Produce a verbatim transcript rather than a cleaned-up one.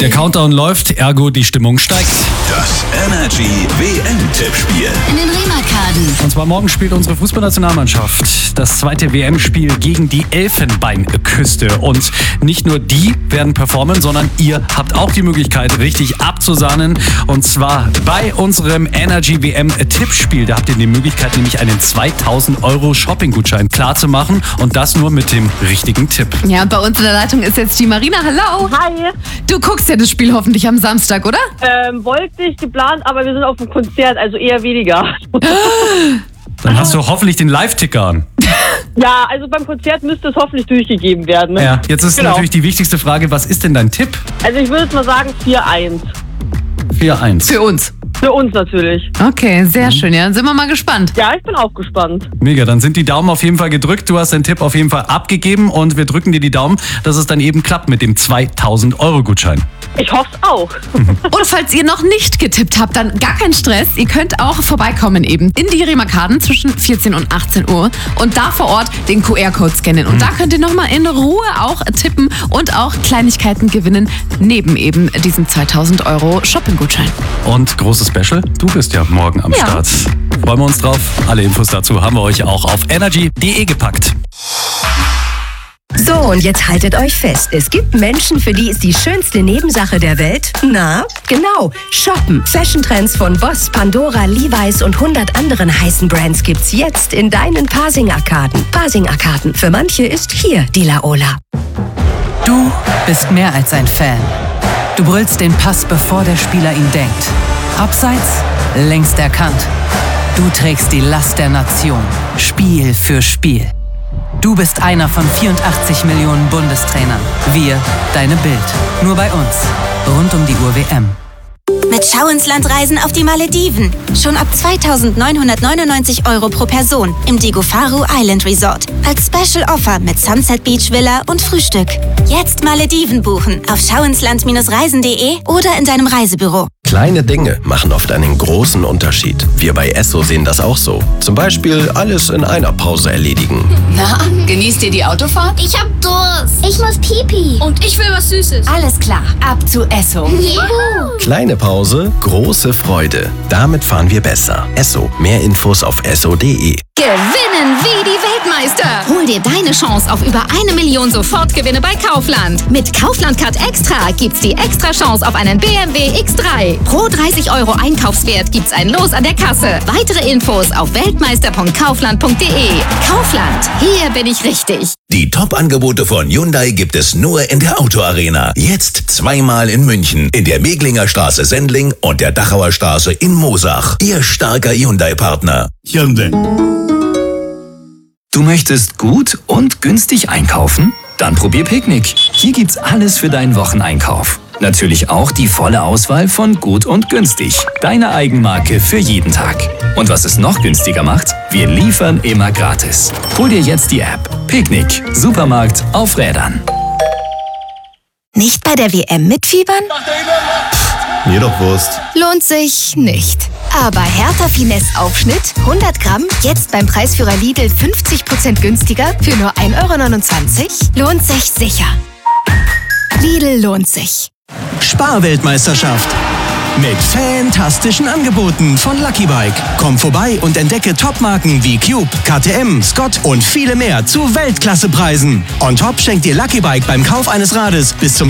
Der Countdown läuft, ergo die Stimmung steigt. Das Energy W M-Tippspiel. In den Rema-Karten. Und zwar morgen spielt unsere Fußballnationalmannschaft das zweite W M-Spiel gegen die Elfenbeinküste. Und nicht nur die werden performen, sondern ihr habt auch die Möglichkeit, richtig abzusahnen. Und zwar bei unserem Energy W M-Tippspiel. Da habt ihr die Möglichkeit, nämlich einen zweitausend Euro Shopping-Gutschein klarzumachen. Und das nur mit dem richtigen Tipp. Ja, und bei uns in der Leitung ist jetzt die Marina. Hallo. Hi. Du guckst ja das Spiel hoffentlich am Samstag, oder? Ähm, wollte ich geplant, aber wir sind auf dem Konzert, also eher weniger. Dann hast du hoffentlich den Live-Ticker an. Ja, also beim Konzert müsste es hoffentlich durchgegeben werden. Ne? Ja, jetzt ist Genau. natürlich die wichtigste Frage, was ist denn dein Tipp? Also ich würde jetzt mal sagen vier eins. vier eins. Für uns. Für uns natürlich. Okay, sehr schön. Ja, dann sind wir mal gespannt. Ja, ich bin auch gespannt. Mega, dann sind die Daumen auf jeden Fall gedrückt. Du hast deinen Tipp auf jeden Fall abgegeben und wir drücken dir die Daumen, dass es dann eben klappt mit dem zweitausend Euro Gutschein. Ich hoffe es auch. Und falls ihr noch nicht getippt habt, dann gar kein Stress. Ihr könnt auch vorbeikommen eben in die Rema-Karten zwischen vierzehn und achtzehn Uhr und da vor Ort den Q R-Code scannen. Und da könnt ihr nochmal in Ruhe auch tippen und auch Kleinigkeiten gewinnen, neben eben diesem zweitausend Euro Shopping-Gutschein. Und großes Special, du bist ja morgen am Ja. Start. Freuen wir uns drauf. Alle Infos dazu haben wir euch auch auf energy punkt de gepackt. So, und jetzt haltet euch fest. Es gibt Menschen, für die ist die schönste Nebensache der Welt, na, genau, shoppen. Fashion-Trends von Boss, Pandora, Levi's und hundert anderen heißen Brands gibt's jetzt in deinen Pasing-Arkaden. Pasing-Arkaden. Für manche ist hier die Laola. Du bist mehr als ein Fan. Du brüllst den Pass, bevor der Spieler ihn denkt. Abseits, längst erkannt. Du trägst die Last der Nation, Spiel für Spiel. Du bist einer von vierundachtzig Millionen Bundestrainern. Wir, deine Bild. Nur bei uns. Rund um die Uhr W M. Mit Schau ins Land reisen auf die Malediven. Schon ab zweitausendneunhundertneunundneunzig Euro pro Person im Digofaru Island Resort. Als Special Offer mit Sunset Beach Villa und Frühstück. Jetzt Malediven buchen auf schauinsland reisen punkt de oder in deinem Reisebüro. Kleine Dinge machen oft einen großen Unterschied. Wir bei Esso sehen das auch so. Zum Beispiel alles in einer Pause erledigen. Na, genießt ihr die Autofahrt? Ich hab Durst. Ich muss pipi. Und ich will was Süßes. Alles klar, ab zu Esso. Juhu. Kleine Pause, große Freude. Damit fahren wir besser. Esso. Mehr Infos auf esso punkt de. Gewinnen wie die Weltmeister. Hol dir deine Chance auf über eine Million Sofortgewinne bei Kaufland. Mit Kaufland Card Extra gibt's die extra Chance auf einen B M W X drei. Pro dreißig Euro Einkaufswert gibt's ein Los an der Kasse. Weitere Infos auf weltmeister punkt kaufland punkt de. Kaufland, hier bin ich richtig. Die Top-Angebote von Hyundai gibt es nur in der Autoarena. Jetzt zweimal in München, in der Meglinger Straße Sendling und der Dachauer Straße in Moosach. Ihr starker Hyundai-Partner. Hyundai. Du möchtest gut und günstig einkaufen? Dann probier Picknick. Hier gibt's alles für deinen Wocheneinkauf. Natürlich auch die volle Auswahl von gut und günstig. Deine Eigenmarke für jeden Tag. Und was es noch günstiger macht, wir liefern immer gratis. Hol dir jetzt die App. Picknick. Supermarkt auf Rädern. Nicht bei der W M mitfiebern? Mir doch Wurst. Lohnt sich nicht. Aber Hertha Finesse Aufschnitt hundert Gramm, jetzt beim Preisführer Lidl fünfzig Prozent günstiger für nur ein Euro neunundzwanzig? Lohnt sich sicher. Lidl lohnt sich. Sparweltmeisterschaft. Mit fantastischen Angeboten von Lucky Bike. Komm vorbei und entdecke Topmarken wie Cube, K T M, Scott und viele mehr zu Weltklassepreisen. On top schenkt dir Lucky Bike beim Kauf eines Rades bis zum